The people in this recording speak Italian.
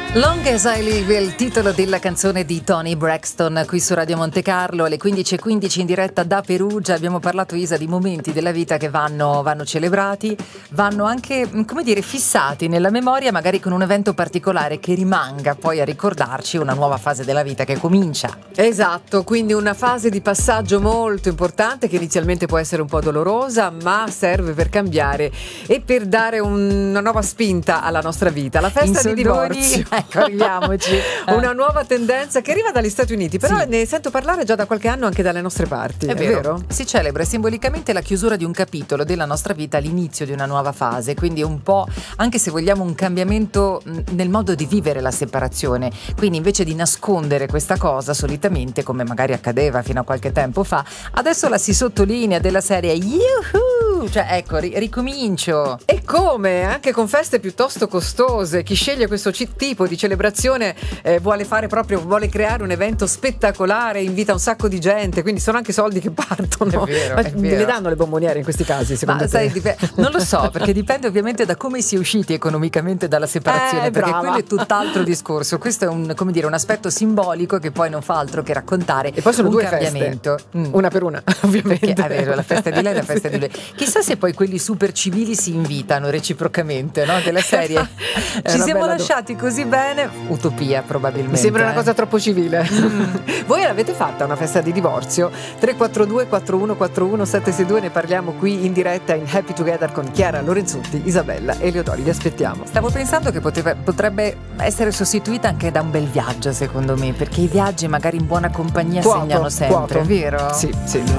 Long as I Live è il titolo della canzone di Toni Braxton qui su Radio Monte Carlo alle 15:15 in diretta da Perugia. Abbiamo parlato, Isa, di momenti della vita che vanno celebrati, vanno anche, come dire, fissati nella memoria, magari con un evento particolare che rimanga poi a ricordarci una nuova fase della vita che comincia. Esatto, quindi una fase di passaggio molto importante che inizialmente può essere un po' dolorosa, ma serve per cambiare e per dare una nuova spinta alla nostra vita. La festa di divorzio. Ecco, arriviamoci. Una nuova tendenza che arriva dagli Stati Uniti, però Sì. ne sento parlare già da qualche anno anche dalle nostre parti. È vero? Si celebra simbolicamente la chiusura di un capitolo della nostra vita, l'inizio di una nuova fase, quindi un po', anche se vogliamo, un cambiamento nel modo di vivere la separazione. Quindi invece di nascondere questa cosa solitamente, come magari accadeva fino a qualche tempo fa, adesso la si sottolinea della serie Yuhu! Cioè ecco, ricomincio. E come? Anche con feste piuttosto costose. Chi sceglie questo tipo di celebrazione vuole creare un evento spettacolare, invita un sacco di gente, quindi sono anche soldi che partono. È Ma vero. le danno le bomboniere in questi casi, secondo te? Non lo so, perché dipende ovviamente da come si è usciti economicamente dalla separazione, perché brava. quello è tutt'altro discorso. Questo è un aspetto simbolico che poi non fa altro che raccontare E poi sono un due cambiamento. feste, una per una, ovviamente. Perché è vero, la festa di lei e la festa di lui. Chissà se poi quelli super civili si invitano reciprocamente, no? Della serie. Ci siamo lasciati così bene. Utopia, probabilmente. Mi sembra una cosa troppo civile. Voi l'avete fatta una festa di divorzio? 342 4141 762, ne parliamo qui in diretta in Happy Together con Chiara Lorenzutti, Isabella e Leodori. Vi aspettiamo. Stavo pensando che potrebbe essere sostituita anche da un bel viaggio, secondo me, perché i viaggi magari in buona compagnia segnano sempre, Quoto. vero? Sì,